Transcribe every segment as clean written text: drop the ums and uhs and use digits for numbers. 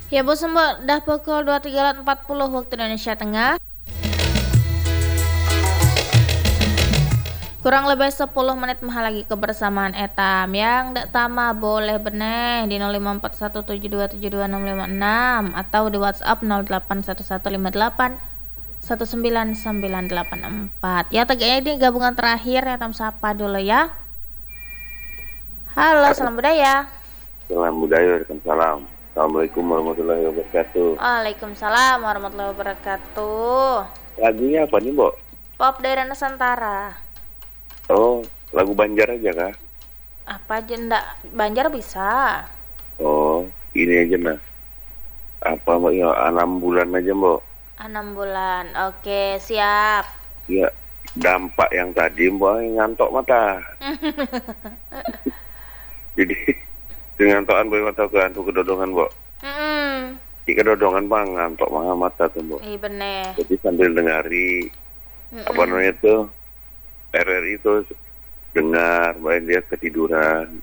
Ya bos mbak, dah pukul 23.40 waktu Indonesia Tengah. Kurang lebih 10 menit mah lagi kebersamaan etam yang dak tama boleh beneh di 0841727256 atau di WhatsApp 0811581994. Ya tegaknya ini gabungan terakhir ya tam sapa dulu ya. Halo, salam budaya. Salam budaya, Waalaikumsalam. Assalamualaikum warahmatullahi wabarakatuh. Waalaikumsalam warahmatullahi wabarakatuh. Lagunya apa nih, Mbok? Pop daerah Nusantara. Oh, lagu Banjar aja kah? Apa aja ndak Banjar bisa. Oh, ini aja nah. Apa Mbok ya? 6 bulan aja, Mbok. 6 bulan. Oke, siap. Ya, dampak yang tadi Mbok ngantok mata. Jadi ngantokan Mbok mata ke kedodongan, Mbok. Di kedodongan bang ngantok mata tuh, Mbok. Iya bener. Jadi sambil dengari apa namanya tuh RRI itu dengar, main dia ketiduran.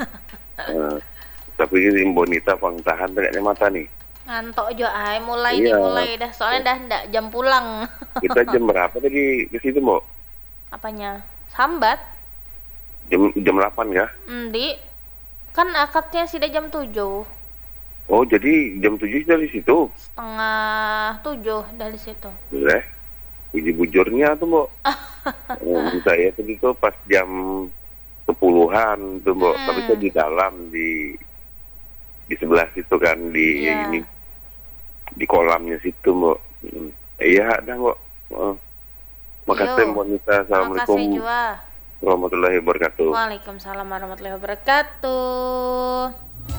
Tapi ini Bonita pangtahan tegaknya mata nih. Ngantok aja mulai Iya. nih mulai dah soalnya dah ndak jam pulang. Kita jam berapa tadi ke situ, Mbok? Apanya? Sambat? Jam 8 kah? Di kan akadnya sudah jam 7. Oh, jadi jam 7 dari situ. Setengah 7 dari situ. Boleh. Ini bujurnya tuh, Mbok. Saya tadi tuh pas jam 10-an tuh, Mbok. Tapi saya di dalam di sebelah situ kan Iya. ini di kolamnya situ, Mbok. Iya, ada, Mbok. Makasih, Yo. Mbok Nita. Assalamualaikum Makasih juga. warahmatullahi wabarakatuh. Waalaikumsalam warahmatullahi wabarakatuh.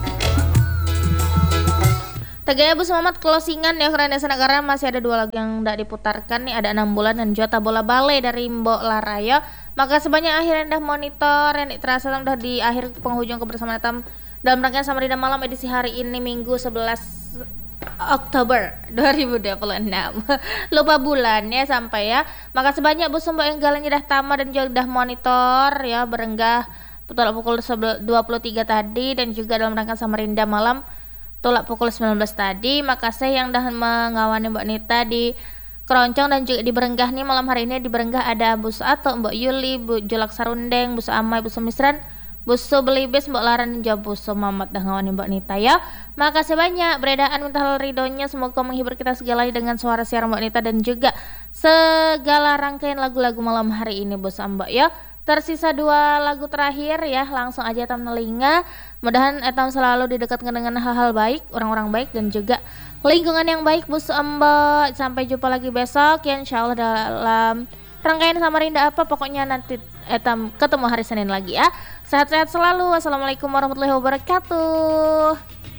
Tegaknya Bu Selamat closingan ya karena masih ada 2 lagu yang tidak diputarkan nih, ada 6 bulan dan Jota Bola Bale dari Mbok Larayo. Maka sebanyak akhirnya dah monitor yang terasa dah di akhir penghujung kebersamaan Tam dalam rangkaian Samarinda Malam edisi hari ini Minggu 11 Oktober 2026. Lupa bulannya sampai ya. Maka sebanyak Bu Sembok yang galanya dah tama dan juga dah monitor ya berenggah pukul 23 tadi dan juga dalam rangkaian Samarinda Malam tolak pukul 19 tadi. Makasih yang dah mengawani Mbak Nita di Keroncong dan juga di Berenggah nih malam hari ini. Di Berenggah ada Bu Suato, Mbak Yuli, Bu Julak Sarundeng, Bu Amai, Bu Sumisran, Bu Belibes, Mbak Laran dan juga Bu Mamat dah ngawani Mbak Nita ya. Makasih banyak beredaan minta hal ridhonya, semoga menghibur kita segalanya dengan suara siaran Mbak Nita dan juga segala rangkaian lagu-lagu malam hari ini Bu Mbak ya. Tersisa 2 lagu terakhir ya, langsung aja tam telinga. Mudahan etam selalu didekatkan dengan hal-hal baik, orang-orang baik dan juga lingkungan yang baik Bu Mbak. Sampai jumpa lagi besok ya insyaallah dalam rangkaian Samarinda apa pokoknya nanti etam ketemu hari Senin lagi ya. Sehat-sehat selalu. Wassalamualaikum warahmatullahi wabarakatuh.